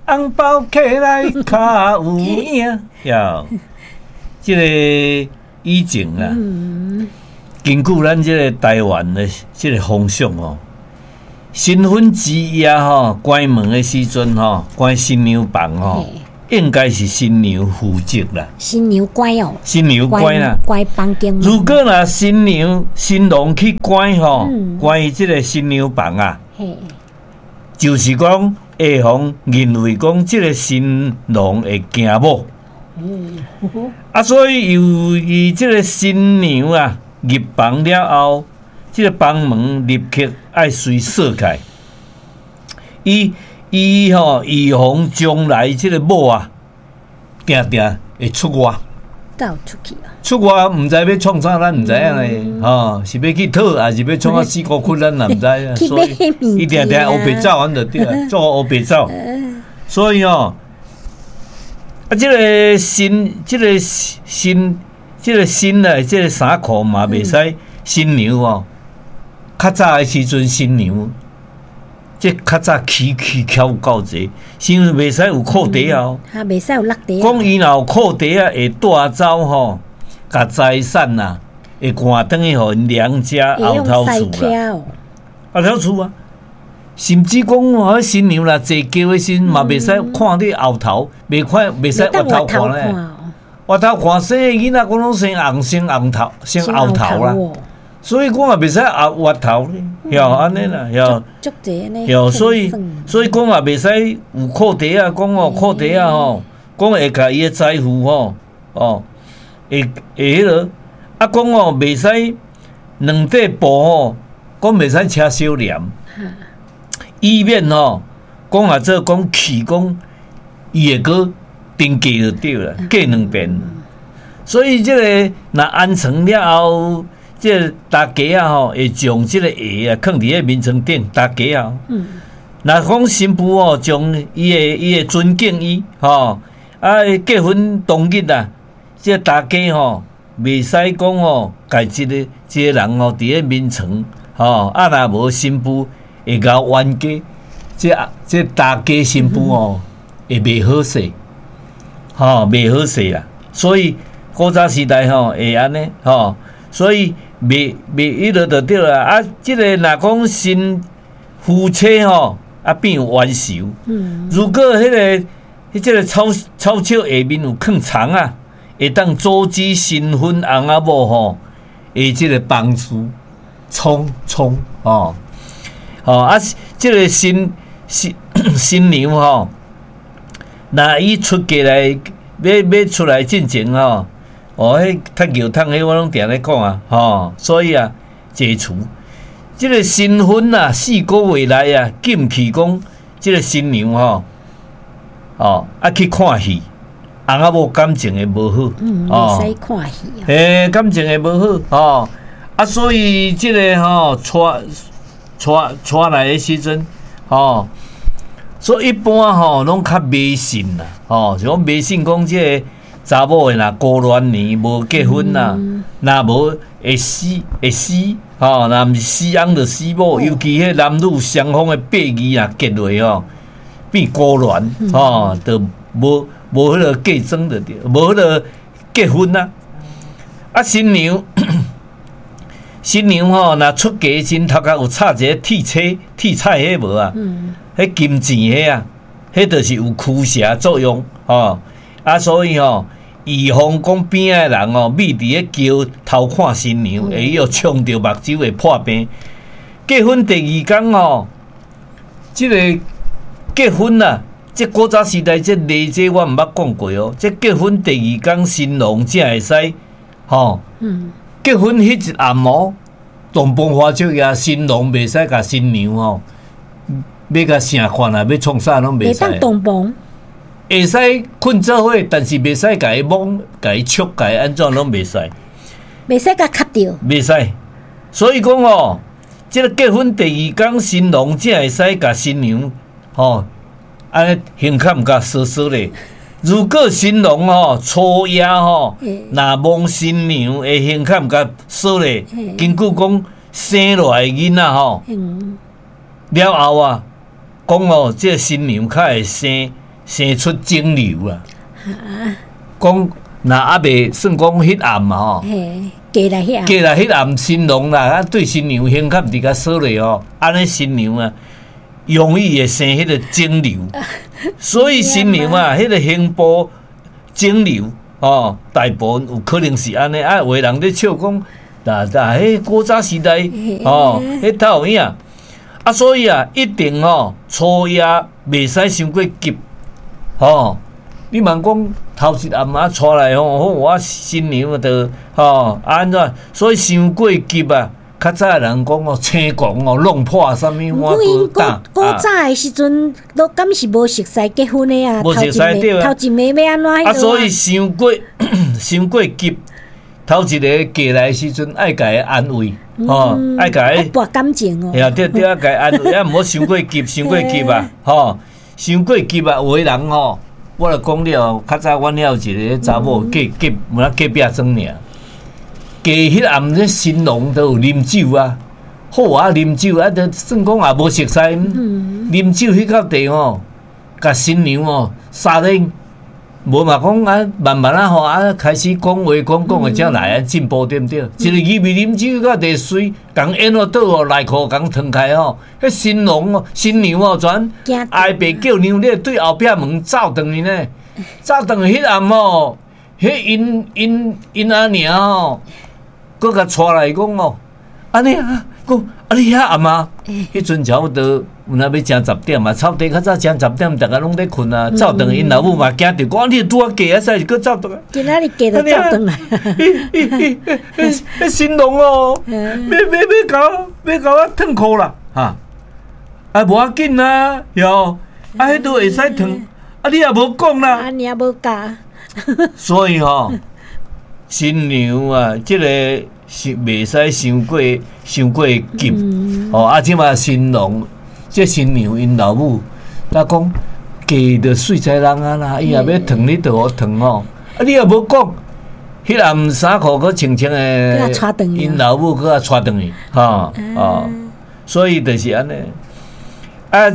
红包摕来较有影。哟，这个以前啊，根据咱这个台湾的这个风俗哦，新婚之夜吼，关门的时阵吼，关新娘房吼。应该是新娘负责啦， 新娘乖哦， 新娘乖啦， 乖房间。 如果若新郎去关吼，关于这个新娘房啊，就是讲会防认为讲这个新郎会惊某，所以由于这个新娘啊入房了后，这个房门立刻爱随锁开，伊吼预防将来即个某啊，定定会出外， 走出去啊！ 出外毋知要创啥，咱毋知影咧，是要去讨，还是要创啊死孤窟，咱也毋知啊。所以伊定定黑白走，咱就对啊，做黑白走。所以即个新的即个衫裤嘛，袂使新娘较早的时阵新娘。即较早起翘够济，新娘袂使有裤底啊， 袂使有落地。 讲伊若有裤底啊，会带走吼，甲财产啊，会赶转去互因娘家后头厝啦，后头厝啊，甚至讲新娘啦，坐轿的时嘛袂使看你后头，袂使额头看咧，额头看生的囡仔，讲拢生红生红头，生后头啦。所以讲也袂使额头咧，安尼啦，所以讲也袂使有裤底啊，讲裤底啊讲会甲伊的财富会迄落，讲袂使两块布讲袂使车小念，以免讲也做讲气讲伊会个定价就对啦，价两遍。所以这个若安成了后。这大家啊会将这个鞋啊放伫咧眠床顶，大家啊，若讲新妇将伊的尊敬伊结婚当日啊，这大家袂使讲家一个人伫咧眠床若无新妇会甲冤家，这大家新妇会袂好势，袂好势啦。所以古早时代会安尼所以。迄落就对啦。即个若讲新夫妻变冤仇。如果即个草草下面有放葱啊，会当阻止新婚翁仔某的即个帮助冲即个新娘若伊出嫁来要出来进前迄踢球桶迄我拢定咧讲啊，所以解除即个新婚4个月来禁去讲即个新娘去看戏，翁仔某感情会无好， 袂使看戏感情会无好所以即个带来的时阵所以一般拢较迷信啦，像讲迷信讲即个。查某的若孤鸾年无结婚若无会死，若毋是死翁就死某，尤其迄男女双方的八字结落变孤鸾就无迄个嫁妆就对，无迄个结婚新娘若出嫁前头壳有插一个铁菜迄无迄金钱迄就是有驱邪作用所以预防讲边仔人秘伫咧桥偷看新娘，会有冲着目睭会破病。结婚第2天即个结婚即古早时代即例子我毋捌讲过即结婚第2天新郎才会使结婚迄一暗洞房花烛夜，新郎袂使甲新娘要甲啥款要创啥拢袂使。 袂当洞房。 会使困做伙，但是袂使甲伊摸、甲伊触、甲伊安怎拢袂使， 袂使甲卡着， 袂使。所以讲即个结婚第2天，新郎才会使甲新娘安尼胸坎甲缩缩咧。如果新郎初夜若望新娘的胸坎甲缩咧，根据讲生落来囡仔了后即个新娘较会生。 生出肿瘤啊。讲若还未算讲迄暗嘛吼，嫁来迄暗新郎啦，对新娘胸较比较少咧吼，安尼新娘啊，容易会生迄个肿瘤，所以新娘啊，迄个胸部肿瘤哦，大部分有可能是安尼。啊，有个人咧笑讲，迄古早时代哦，迄头有影啊，所以啊，一定哦，初夜袂使伤过急哦。你莫讲头一暗啊，带来吼，我新娘就吼安怎？所以伤过急啊，较早的人讲哦，青狂哦，弄破啥物碗糕打。 古早的时阵，都敢是无熟悉结婚的啊？ 无熟悉对啊。 头一暝要安怎？ 啊，所以伤过急，头一个嫁来的时阵，爱甲伊安慰，吼，爱甲伊博感情哦。 对对，甲伊安慰，啊，毋好伤过急，伤过急啊，吼，伤过急啊，有个人吼。我著讲了，较早阮遐有一个查某隔壁庄尔，加迄暗咧新郎都有啉酒啊，好啊啉酒啊，都算讲也无熟悉，啉酒迄到地吼，甲新娘吼杀咧，无嘛讲啊，慢慢啊吼啊，开始讲话讲个才来啊进步对毋对？一个伊未啉酒到地水，共烟哦倒哦内裤共脱开吼，迄新郎哦新娘哦全挨爸叫娘咧对后壁门走转去呢，走转去迄暗吼，迄因阿娘吼，佮甲带来讲哦，安尼啊，讲啊你遐暗啊，迄阵差不多有那要正10点嘛，差不多较早正10点，大家拢咧困啊，走转因老母嘛惊着，讲你拄啊嫁啊，使佮走转来。 今仔日嫁就走转来。 迄新郎哦，要甲我脱裤啦，哈，啊无要紧啊，哟，啊迄都会使脱，啊你也无讲啦， 啊你也无教。 所以吼，新娘啊，即个是袂使伤过急，哦，啊即嘛新郎。这新娘因老母，他讲嫁着水财人啊啦，伊也要烫你就好烫哦。啊，你也无讲，迄暗衫裤佮穿穿诶，因老母佮带转去，哈哦，所以就是安尼。啊，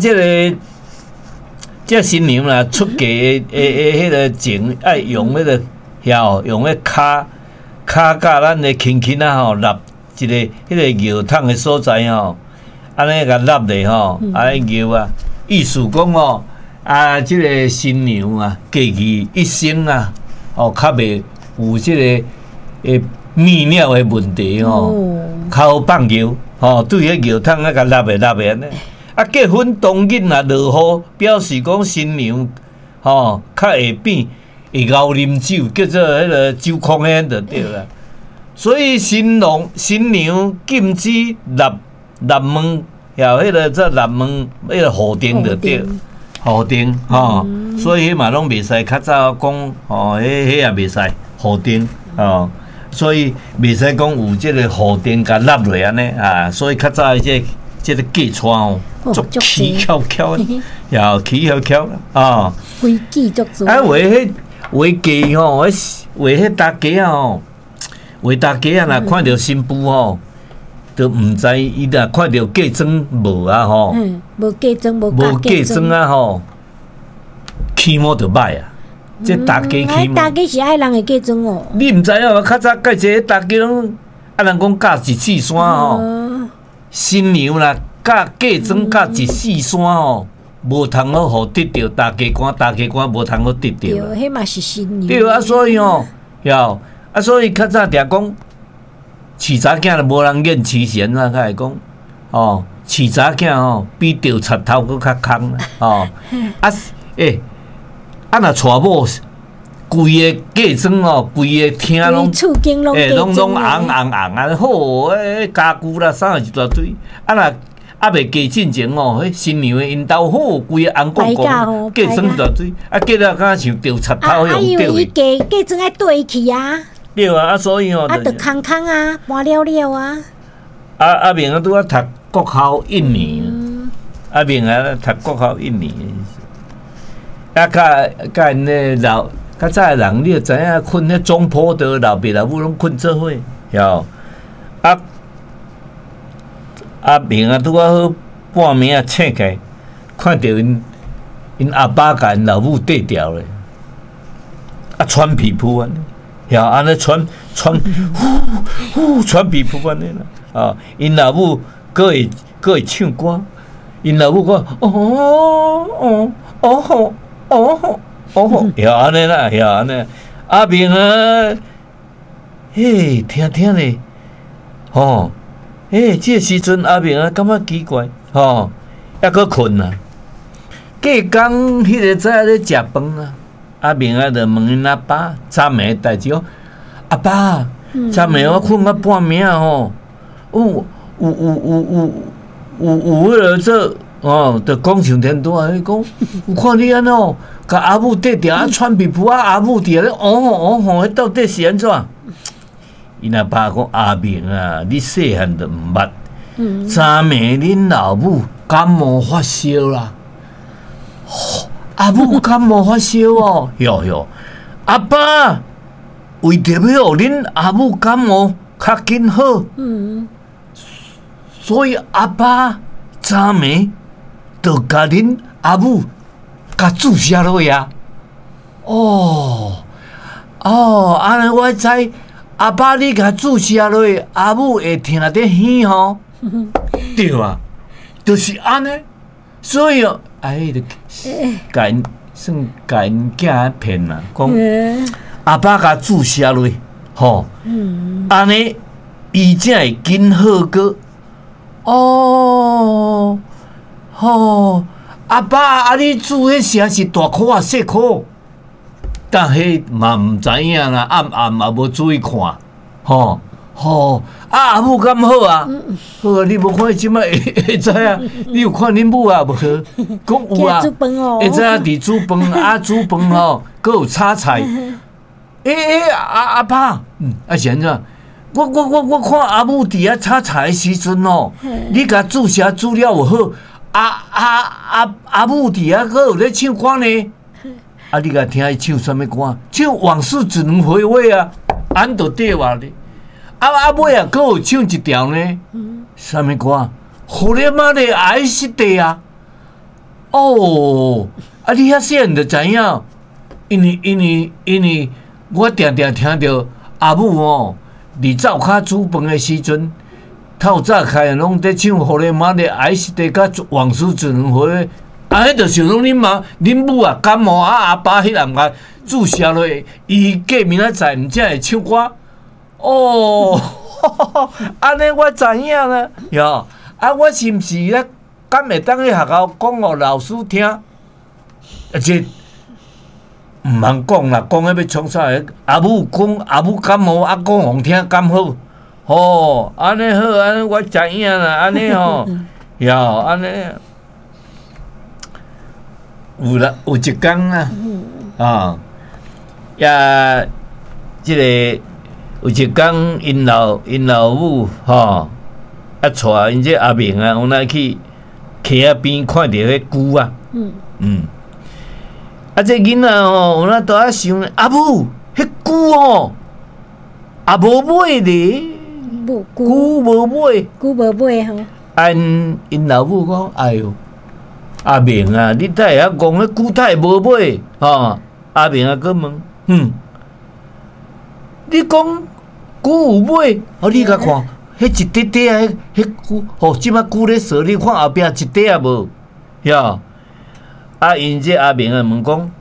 这新娘啦，出嫁诶迄个前爱用迄个用迄骹甲咱诶轻轻啊吼，立一个迄个摇桶诶所在吼。安尼甲立咧吼，安尼摇啊，意思讲吼，啊，即个新娘啊，嫁去一生啊，哦，较袂有即个泌尿的问题吼，较好放尿，吼，对迄摇桶啊，甲立咧安尼。啊，结婚当日啊，落雨，表示讲新娘吼，较会变，会熬啉酒，叫做迄个酒空烟就对啦。所以新娘禁止入门，也迄个这入门，迄个户定就对，户定吼，所以迄嘛拢袂使。较早讲吼，迄也袂使户定吼，所以袂使讲有即个户定甲立落安尼啊。所以较早即个嫁娶吼，足起翘翘，也起翘翘啊。 规矩足多。 啊，为嫁吼，为迄大家吼，为大家啊，若看到新妇吼。都毋知伊若看到嫁妆无啊吼， 无嫁妆无嫁妆啊吼，起码就歹啊。这大家起码， 大家是爱人的嫁妆哦。 你毋知影较早介济大家拢啊人讲嫁一次衫吼，新娘啦嫁妆嫁一次衫吼，无通好互得着大家官无通好得着。 对，迄嘛是新娘。 对啊，所以吼，所以较早定讲。饲查囝就无人演饲贤啊，甲会讲哦，饲查囝吼比钓贼头搁较空哦。若娶某，规个嫁妆哦，规个厅拢拢红啊，好家具啦，啥一大堆。若未嫁进前哦，迄新娘的因兜好，规个红光光，嫁妆一大堆，嫁了敢像钓贼头样因为伊嫁妆爱对去啊。 对啊，所以吼， 着空空啊，搬了了啊。 阿明啊，拄啊读国校1年，阿明啊读国校1年，甲因咧老较早的人，你就知影困迄中坡道老爸老母拢困做伙，晓？阿明啊，拄啊好半暝啊醒起，看到因因阿爸甲因老母缀掉咧，啊穿皮肤安尼，呀安尼穿穿皮肤安尼啦，啊因老母佫会唱歌，因老母讲呀安尼啦，呀安尼，阿明啊，嘿听咧，吼，嘿这时阵阿明啊感觉奇怪，吼，抑佫困啊。隔工迄个早咧食饭啊，阿明啊就问因阿爸昨暝诶代志哦，阿爸，昨暝我困到半暝吼，有为了这哦，就讲上天多啊，讲有看你安怎，甲阿母缀条啊穿皮肤啊，阿母伫咧迄到底是安怎？因阿爸讲阿明啊，你细汉就毋捌，昨暝恁老母感冒发烧啦。阿母感冒发烧哦，哟，阿爸为着要互恁阿母感冒较紧好，所以阿爸昨暝就甲恁阿母甲注射落呀。安尼我知阿爸你甲注射落，阿母会听得耳吼，对啊，就是安尼，所以哦。就甲因算甲因囝骗啦，讲阿爸甲注射落，吼，安尼伊才会紧好个。阿爸你注迄射是大颗啊，细颗？但迄嘛毋知影啦，暗嘛无注意看，吼。阿母敢好啊？好啊！你无看伊即摆会知啊？你有看恁母啊？无？讲有啊，会知啊？伫煮饭啊，煮饭吼，佮有炒菜。阿爸，是安怎？我看阿母伫遐炒菜的时阵哦，你甲注射煮了有好？阿母伫遐佮有咧唱歌呢？你甲听伊唱什么歌？唱《往事只能回味》啊，安都对话咧。阿尾啊，佫有唱一条呢，啥物歌？互你妈的爱惜地啊！你遐细汉就知影，因为我定定听到阿母哦，伫灶骹煮饭的时阵，透早开拢在唱互你妈的爱惜地，甲往事只能回味。迄就想讲恁母啊感冒阿爸迄人甲注射落，伊过明仔载毋才会唱歌。安尼我知影啦，哟，我是毋是咧？敢会当去学校讲互老师听？这毋通讲啦，讲迄要创啥个？阿母讲阿母感冒，讲互听敢好？安尼好，安尼我知影啦，安尼吼，哟，安尼有啦，有一工啊，即个。有一工，因老母带因这阿明啊，往那去溪仔边看到迄龟啊，这囡仔往那倒仔想，阿母，迄龟无尾咧，龟无尾吼。因老母讲，哎哟，阿明啊，你太会晓讲，迄龟太无尾，阿明啊，佮问，你讲龟有尾，你甲看，迄一块块啊，迄龟，即摆龟咧踅，你看后壁一块啊无？哟，因这阿明啊问讲，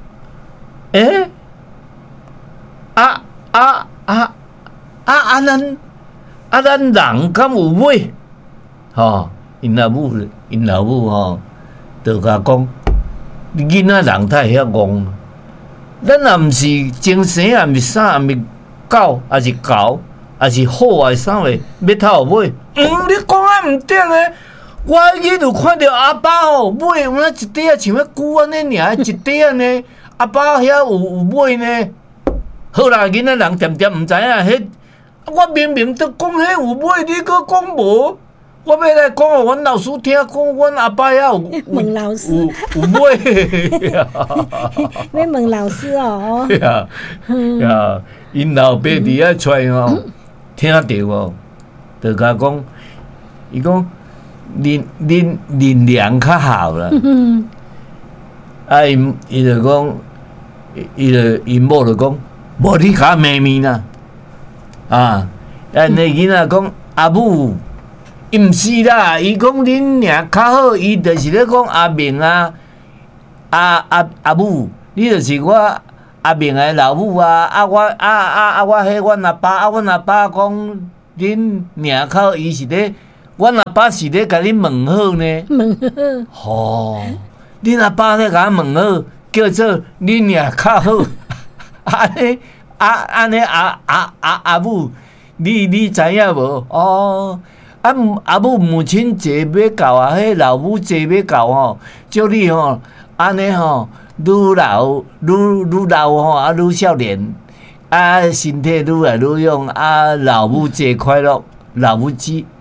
咱人敢有尾？因老母就甲讲，你囡仔人太会晓戆，咱也毋是精神，也毋是啥，也毋是狗，也是狗，也是虎，也是啥物，要头尾。你讲啊毋对咧！我迄就看到阿爸尾有那一块啊，像迄龟安尼尔，一块安尼。阿爸遐有尾呢。好啦，囡仔人点毋知影迄，我明明都讲迄有尾，你搁讲无？我要来讲互阮老师听，讲阮阿爸遐有问老师有尾。 要问老师哦。 呀，因老爸伫遐出吼，听着哦，就甲讲，伊讲恁娘较好啦。 伊就讲，伊某就讲，无你甲骂面啦，啊，那囡仔讲阿母，伊毋是啦，伊讲恁俩较好，伊就是咧讲阿明啊，阿母，你就是我阿明的老母啊，我迄阮阿爸，阮阿爸讲恁俩较好，伊是咧，阮阿爸是咧甲恁问好呢， 问好， 吼。恁阿爸咧甲问好，叫做恁俩较好。安尼阿母，你知影无？哦，阿母母亲节要到啊，迄老母节要到吼，祝你吼安尼吼愈老吼愈少年，身体愈来愈勇老母节快乐，老母，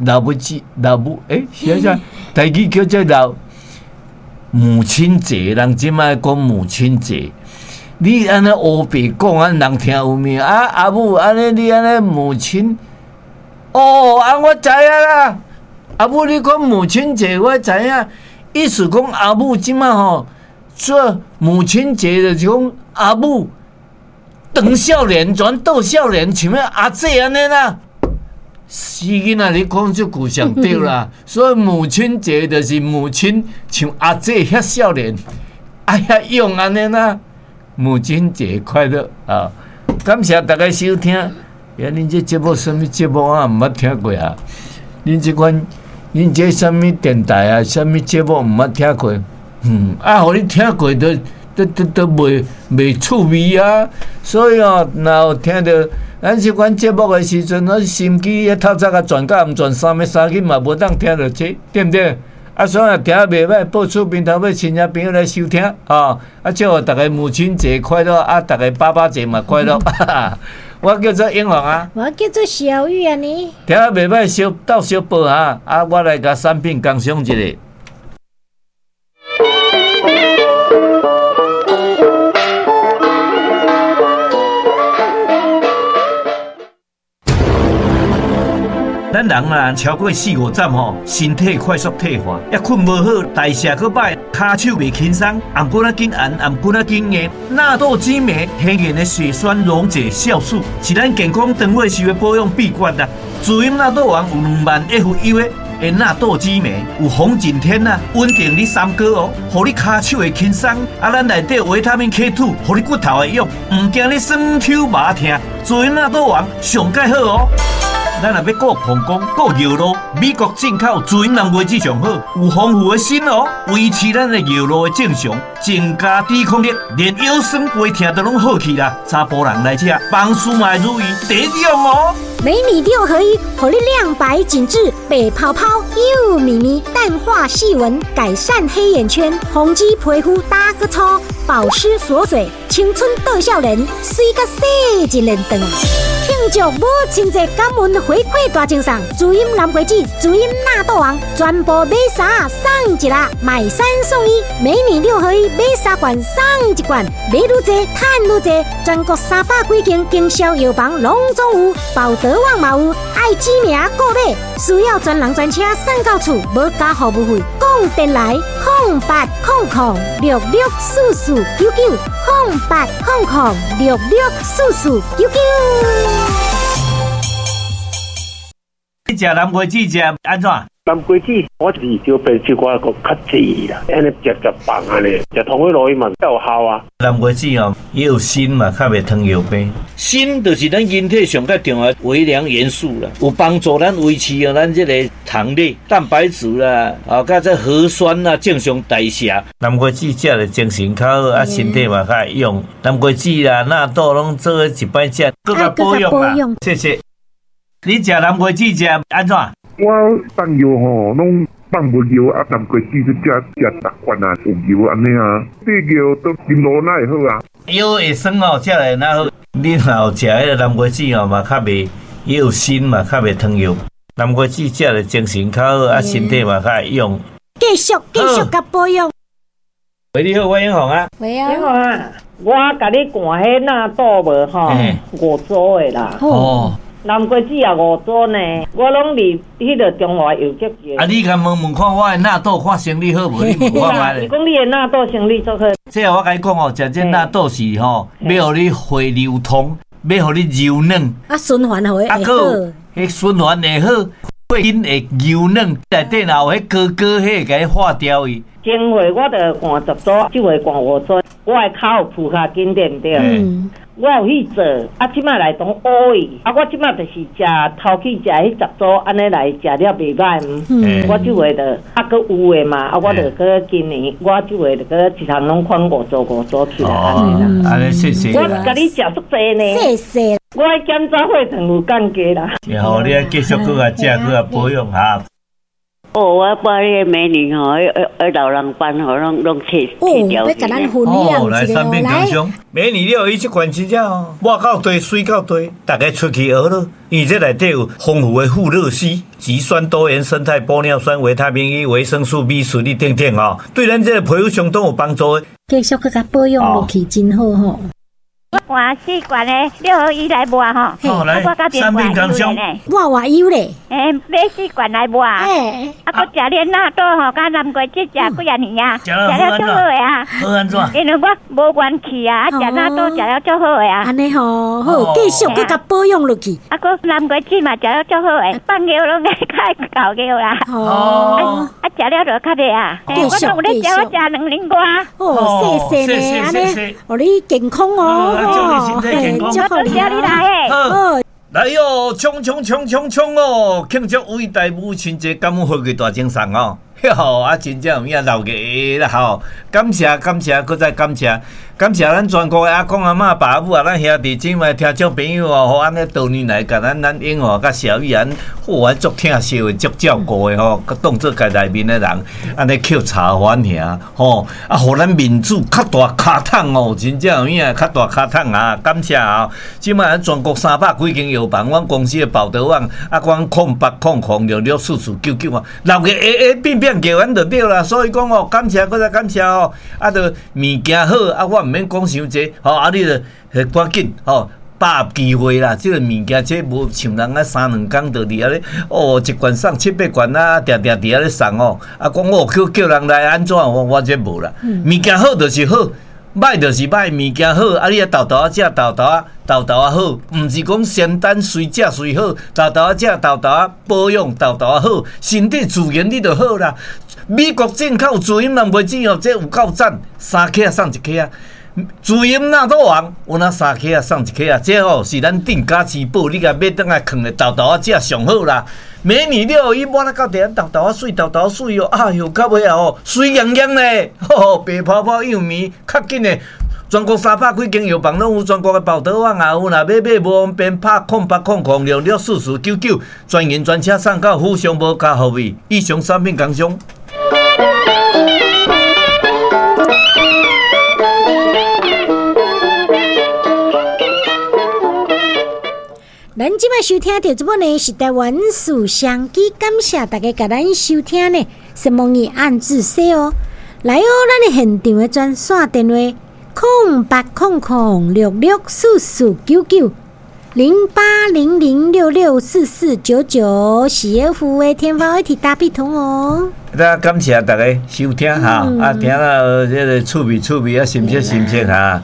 是啥？台语叫做母亲节，人即摆讲母亲节，你安尼黑白讲，人听有命阿母安尼，你安尼母亲，我知影啦。阿母，你讲母亲节，我知影，意思讲阿母即摆吼做母亲节的，就讲阿母长少年转倒少年，像阿姐安尼啦。是囡仔，你讲这句上对啦。所以母亲节就是母亲像阿姐遐少年，遐勇安尼啦。母亲节快乐啊！感谢大家收听。恁这节目什么节目啊？毋捌听过啊？恁这什么电台啊？什么节目毋捌听过？互你听过都袂趣味啊！所以若有听到。咱即款节目的时阵，我心机迄透早甲转甲毋转3去嘛，无当听到这，对毋对？所以听袂歹，报出面头要亲戚朋友来收听祝大家母亲节快乐大家爸爸节嘛快乐。我叫做英皇啊， 我叫做小玉啊呢。 听袂歹，小报我来甲产品工商一下。咱人啊，超过4-5站身体快速退化，也困无好，代谢佫歹，骹手袂轻松，颔骨仔紧按，颔骨仔紧硬。纳豆激酶天然的血栓溶解酵素，是咱健康长尾寿的保养秘诀啦。自饮纳豆王有2万 FUA 的纳豆激酶，有红景天稳定你三高互你骹手会轻松。咱内底维他命 K2，互你骨头会勇，唔惊你酸抽麻痛。自饮纳豆王上介好咱若要顾膀胱、顾尿路，美国进口自饮蓝莓汁上好，有丰富的锌维持咱的尿路的正常，增加抵抗力，连腰酸背痛都拢好去啦。查甫人来吃，房事嘛如意，第一种美米6合1，让你亮白紧致、白泡泡又咪咪，淡化细纹，改善黑眼圈，红肌皮肤打个粗，保湿锁水，青春倒少年，水甲洗一连顿啊！庆祝母亲节感恩回馈大赠送，自饮蓝莓汁、自饮纳豆王，全部买3送1啦，买3送1，美米6合1买3罐送1罐，买愈多赚愈多，全国300几间经销药房拢总有，保德旺嘛有，爱指名购买，需要专人专车送到厝，无加服务费，讲电来0800664499，0800664499。 你食蓝莓汁食安怎？ 蓝莓汁我是少变少寡个较济啦，安尼食棒安尼，食同个路嘛有效啊。 蓝莓汁也有锌嘛，较袂糖尿病。锌就是咱人体上较重要的微量元素啦，有帮助咱维持咱这个糖类、蛋白质啦，甲这核酸啦正常代谢。蓝莓汁食了精神较好，身体嘛较会用。蓝莓汁啦、纳豆拢做一摆食，更加保养啦。谢谢。你食蓝莓汁食安怎？ 我放药拢放无药蓝莓汁就食10罐有药安尼这药都啉落哪会好药会酸食来哪好？你若有食迄个蓝莓汁嘛较袂，也有锌嘛较袂糖尿。蓝莓汁食了精神较好，身体嘛较会用。 继续甲保养。 喂，你好，我英宏啊。 喂啊， 英宏啊，我甲你灌迄纳豆无5组的啦。 南瓜子也5组呢，我拢离迄个中华邮局去。 啊，你甲问看我的纳豆看生理好无？你问看我咧。 伊讲你的纳豆生理足好。 这我甲你讲哦，食这纳豆是吼，要互你血流通，要互你柔软。 啊，循环会好。 迄循环会好，血筋会柔软，内底若有迄高迄个化掉伊。 前月我着换10组，这月换5组，我的骹有蹼较紧对毋对？我有去做，啊，即摆来当乌伊，啊，我即摆就是食头去食迄10组，安尼来食了袂歹。我即月着啊，搁有诶嘛，啊，我着搁今年，我即月着搁一项拢款5组起来安尼啦。安尼谢谢。 我甲你食足济呢。 谢谢。 我的检查会堂有降价啦。 然后你继续搁啊食，搁啊保养哈。 我把迄个美女吼，老人班吼，拢切掉。 要甲咱分享来三遍感伤。美女了，伊即款真正哦，抹到地，水到地，大家出去学咯。因为这内底有丰富的富乐烯、极酸多元生态玻尿酸、维他命 E、维生素 B、水力等等哦，对咱这个皮肤相当有帮助的。 继续去甲保养落去，真好吼。 我换4罐的6合1来抹吼， 好来，三遍感伤。 我有咧， 买4罐来抹，啊，搁食咧纳豆吼，甲南瓜子食几啊年啊，食了足好诶啊。 好安怎？ 因为我无元气啊，食纳豆食了足好诶啊。 安尼吼，好，继续搁甲保养落去。 啊，搁南瓜子嘛食了足好诶，放尿拢爱较搞尿啦。 哦， 啊，食了就较厉啊。 继续， 我有咧食，我食2年多。 哦，谢谢呢，安尼，互你健康哦。 祝你身体健康， 多谢你来好，来哟，冲哦！庆祝伟大母亲节，感恩回馈大精神哦！吼，啊，真正有影留个啦吼！感谢，搁再感谢咱全国的阿公阿嬷、爸母啊，咱兄弟姊妹、听众朋友哦，吼，安尼多年来，甲咱英哦，甲小玉安，安足疼惜的，足照顾的吼，佮当做家内面的人，安尼扣茶饭尔吼，啊，互咱民主较大卡桶哦，真正有影较大卡桶啊！感谢啊！即摆咱全国300几间药房，阮公司的保德网啊，阮0800664499啊，留个变叫阮就对啦。所以讲哦，感谢，搁再感谢哦，啊，着物件好啊，我毋免讲伤济，吼啊，你着赶紧吼。把握机会啦！即个物件，这无像人啊3-2工就伫遐咧，哦，一罐送7-8罐啊，定伫遐咧送哦。啊，讲哦，叫人来安怎？我这无啦。物件好就是好，歹就是歹。物件好，啊，你啊豆豆食豆豆好，毋是讲仙丹随食随好，豆豆食豆豆保养豆豆好，身体自然你就好啦。美国进口自饮南瓜子哦，这有够赞，3克送1克啊！自饮纳豆王有那3克送1克啊！这哦是咱定家之宝，你甲买倒来放咧豆豆食上好啦。美女6合1抹了到地，豆豆水哦，哎哟，到尾啊哦，水洋洋咧，吼，白泡泡幼绵，较紧咧。全国300几间药房拢有全国的保德网啊，有若要买无方便，拍0800664499，专营专车送到府上无加服务。以上3品工商。 咱即摆收听到这本呢是台湾书香机，感谢大家甲咱收听呢，先望你按字说哦。来哦，咱的现场的专线电话0800664499，0800664499，是要付的天方一体大笔通哦。 感谢大家收听哈，啊，听了这个趣味啊，心切哈，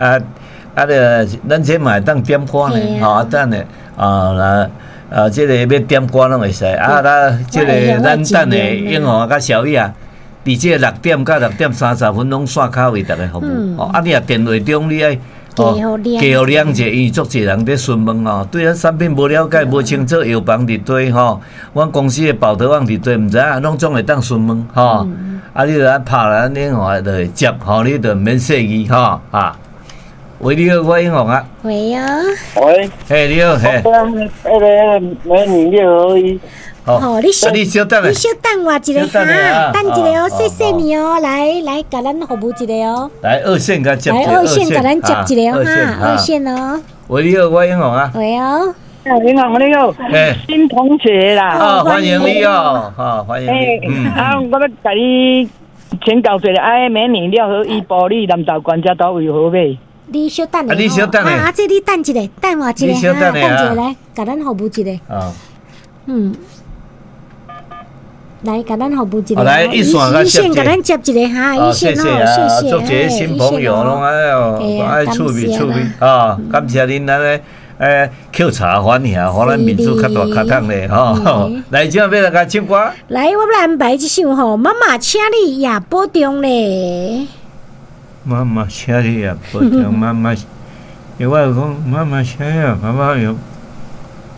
咱这嘛会当点歌呢，吼，等下这个要点歌拢会使啊，这个咱等下英豪甲小雨啊，伫这6点到6点30分拢线卡为大家服务，哦，啊，你啊电话中你爱加互亮者，因为足侪人在询问哦，对咱产品无了解、无清楚，药房伫对吼，阮公司的保德网伫对，毋知影，拢总会当询问吼，啊，你著爱拍咱英豪就会接，吼，你著免细语吼啊。喂，你好，我英雄啊。 喂啊。 喂。 嘿，你好，嘿。 那个美女6合1。 好，你稍等我一个哈，等一个哦，谢谢你哦，来，甲咱服务一个哦。 来2线甲接一个， 来2线甲咱接一个哈，2线哦。 喂，你好，我英雄啊。 喂哦。 你好，新同学啦。 哦，欢迎你哦，好，欢迎你。 我要甲你请教一下，美女6合1玻璃蓝豆罐这都为何买？ 你稍等下， 你稍等下， 这你等一下，等我一下， 你稍等下， 来，甲咱服务一下。来，甲咱服务一下。 来，一线甲咱接一下哈，一线谢谢，祝这新朋友拢爱趣味啊！感谢恁安尼扣茶反响，互咱民主较大较通咧吼。来，今仔要来甲唱歌。 来，我要安排一首吼，妈妈，请你也保重咧。 妈妈，请你也保重，妈妈。我讲妈妈，请呀，妈妈有。